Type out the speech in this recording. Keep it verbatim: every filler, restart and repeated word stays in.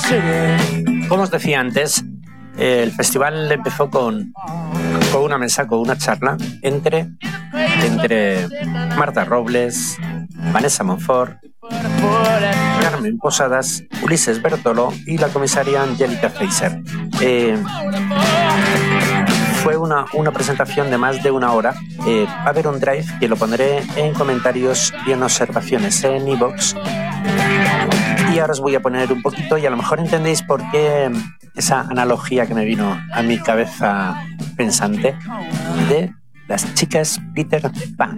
Como os decía antes, el festival empezó con, con una mesa, con una charla entre, entre Marta Robles, Vanessa Monfort, Carmen Posadas, Ulises Bertolo y la comisaria Angélica Feiser. Eh, fue una, una presentación de más de una hora. Eh, va a haber un drive que lo pondré en comentarios y en observaciones en iVoox. Y ahora os voy a poner un poquito y a lo mejor entendéis por qué esa analogía que me vino a mi cabeza pensante de las chicas Peter Pan.